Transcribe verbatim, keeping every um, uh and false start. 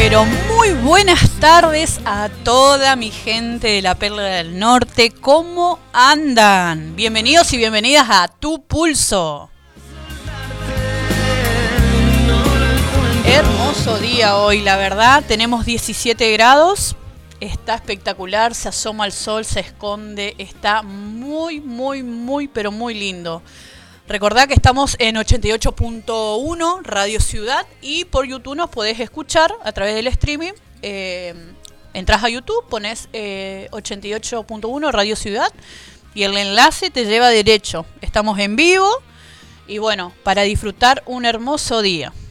pero muy buenas tardes a toda mi gente de la Perla del Norte. ¿Cómo andan? Bienvenidos y bienvenidas a Tu Pulso. Hermoso día hoy, la verdad. Tenemos diecisiete grados. Está espectacular. Se asoma el sol, se esconde. Está muy, muy, muy, pero muy lindo. Recordá que estamos en ochenta y ocho punto uno Radio Ciudad y por YouTube nos podés escuchar a través del streaming. Eh, entras a YouTube, pones eh, ochenta y ocho punto uno Radio Ciudad y el enlace te lleva derecho. Estamos en vivo y bueno, para disfrutar un hermoso día.